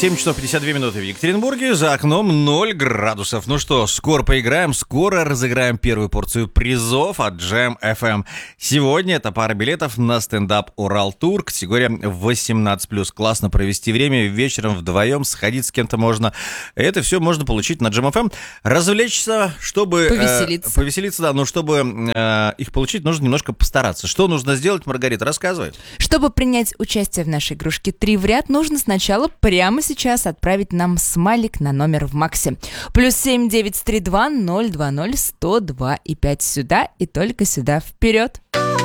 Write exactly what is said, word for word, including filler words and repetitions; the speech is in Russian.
семь часов пятьдесят две минуты в Екатеринбурге, за окном ноль градусов. Ну что, скоро поиграем, скоро разыграем первую порцию призов от Джем эф эм. Сегодня это пара билетов на стендап Урал-тур, категория восемнадцать плюс. Классно провести время вечером вдвоем, сходить с кем-то можно. Это все можно получить на Джем эф эм. Развлечься, чтобы... Повеселиться. Э, повеселиться, да, но чтобы э, их получить, нужно немножко постараться. Что нужно сделать, Маргарита, рассказывай. Чтобы принять участие в нашей игрушке «Три в ряд», нужно сначала прямо сейчас отправить нам смайлик на номер в Максе. Плюс семь девять три два ноль два ноль сто два и пять сюда и только сюда. Вперед!